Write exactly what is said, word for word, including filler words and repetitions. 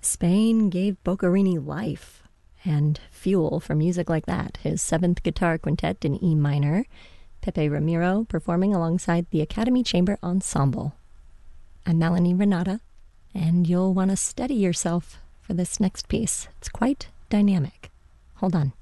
Spain gave Boccherini life and fuel for music like that. His seventh guitar quintet in E minor, Pepe Ramiro performing alongside the Academy Chamber Ensemble. I'm Melanie Renata, and you'll want to steady yourself for this next piece. It's quite dynamic. Hold on.